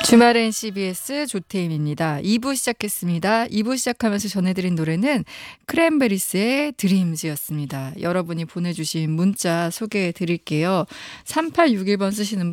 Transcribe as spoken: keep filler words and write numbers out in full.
주말엔 씨비에스 조태임입니다. 이 부 시작했습니다. 이 부 시작하면서 전해드린 노래는 크랜베리스의 드림즈였습니다. 여러분이 보내주신 문자 소개해 드릴게요. 삼팔육일 번 쓰시는